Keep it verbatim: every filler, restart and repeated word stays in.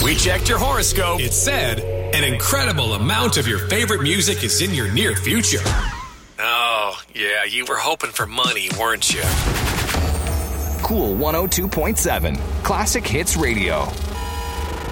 We checked your horoscope. It said an incredible amount of your favorite music is in your near future. Oh, yeah, you were hoping for money, weren't you? Cool one oh two point seven. Classic Hits Radio.